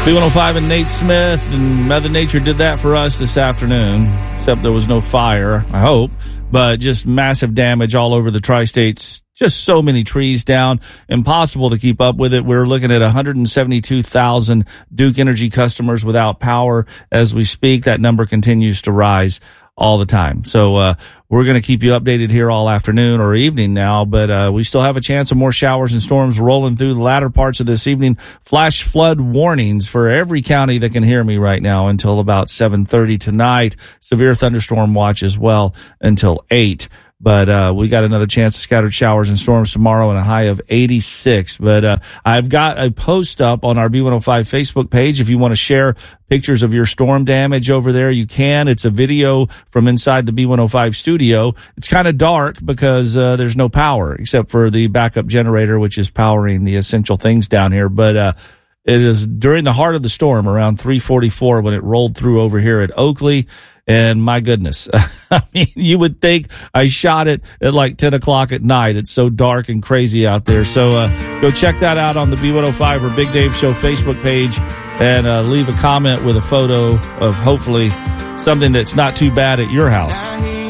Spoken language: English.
B105 and Nate Smith, and Mother Nature did that for us this afternoon, except there was no fire, I hope, but just massive damage all over the tri-states. Just so many trees down, impossible to keep up with it. We're looking at 172,000 Duke Energy customers without power as we speak. That number continues to rise all the time. So we're going to keep you updated here all afternoon or evening now, but we still have a chance of more showers and storms rolling through the latter parts of this evening. Flash flood warnings for every county that can hear me right now until about 7:30 tonight. Severe thunderstorm watch as well until 8. But we got another chance of scattered showers and storms tomorrow and a high of 86. But I've got a post up on our B105 Facebook page. If you want to share pictures of your storm damage over there, you can. It's a video from inside the B105 studio. It's kind of dark because there's no power except for the backup generator, which is powering the essential things down here. But it is during the heart of the storm around 3:44 when it rolled through over here at Oakley. And my goodness, I mean, you would think I shot it at like 10 o'clock at night. It's so dark and crazy out there. So go check that out on the B105 or Big Dave Show Facebook page and leave a comment with a photo of hopefully something that's not too bad at your house.